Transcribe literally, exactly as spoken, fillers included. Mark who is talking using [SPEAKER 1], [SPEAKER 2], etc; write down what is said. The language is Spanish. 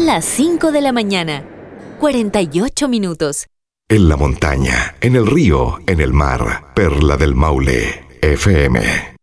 [SPEAKER 1] las cinco de la mañana. cuarenta y ocho minutos.
[SPEAKER 2] En la montaña, en el río, en el mar. Perla del Maule, F M.